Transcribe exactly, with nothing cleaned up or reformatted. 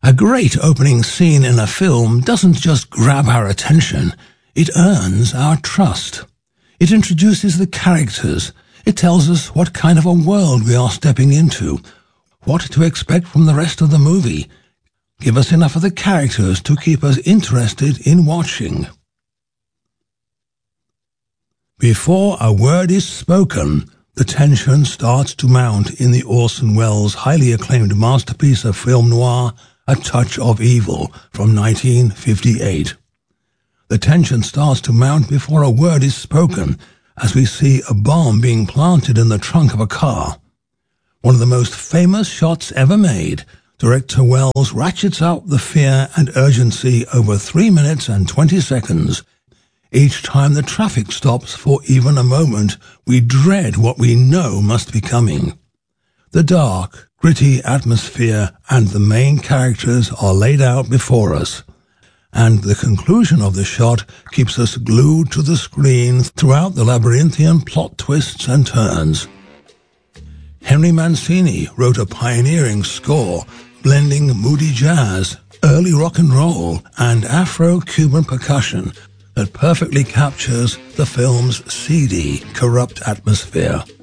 A great opening scene in a film doesn't just grab our attention, it earns our trust. It introduces the characters. It tells us what kind of a world we are stepping into, what to expect from the rest of the movie. Give us enough of the characters to keep us interested in watching. Before a word is spoken, the tension starts to mount in the Orson Welles highly acclaimed masterpiece of film noir, A Touch of Evil, from nineteen fifty-eight. The tension starts to mount before a word is spoken, as we see a bomb being planted in the trunk of a car. One of the most famous shots ever made, director Welles ratchets up the fear and urgency over three minutes and twenty seconds. Each time the traffic stops for even a moment, we dread what we know must be coming. The dark, gritty atmosphere and the main characters are laid out before us, and the conclusion of the shot keeps us glued to the screen throughout the labyrinthian plot twists and turns. Henry Mancini wrote a pioneering score, blending moody jazz, early rock and roll, and Afro-Cuban percussion that perfectly captures the film's seedy, corrupt atmosphere.